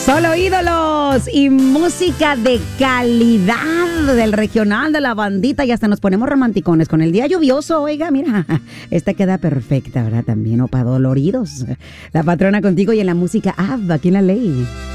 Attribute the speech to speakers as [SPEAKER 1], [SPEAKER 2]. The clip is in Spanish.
[SPEAKER 1] Solo ídolos y música de calidad del regional, de la bandita, y hasta nos ponemos romanticones con el día lluvioso. Oiga, mira, esta queda perfecta, ¿verdad? También, o para doloridos. La patrona contigo y en la música, aquí en La Ley.